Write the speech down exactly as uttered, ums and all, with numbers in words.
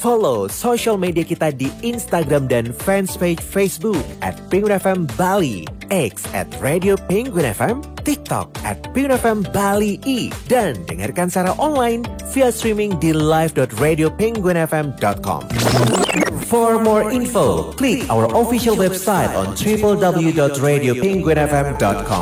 Follow social media kita di Instagram dan fanspage Facebook at Penguin F M Bali, X at Radio Penguin F M, TikTok at Penguin F M Bali I, dan dengarkan secara online via streaming di live dot radio penguin f m dot com. For more info, click our official website on w w w dot radio penguin f m dot com.